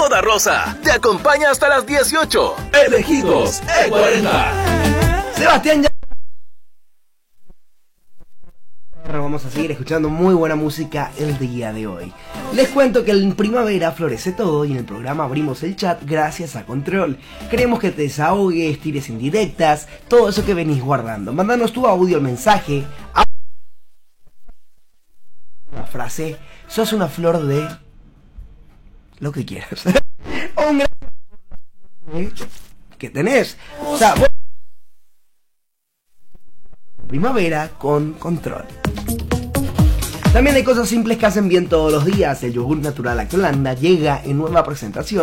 toda rosa. Te acompaña hasta las 18. Elegidos E40. Sebastián ya... Vamos a seguir escuchando muy buena música el día de hoy. Les cuento que en primavera florece todo y en el programa abrimos el chat gracias a Control. Queremos que te desahogues, tires indirectas, todo eso que venís guardando. Mándanos tu audio, el mensaje, una frase, sos una flor de lo que quieras. Un gran... que tenés. O sea, primavera con Control. También hay cosas simples que hacen bien todos los días. El yogur natural Lactolanda llega en nueva presentación.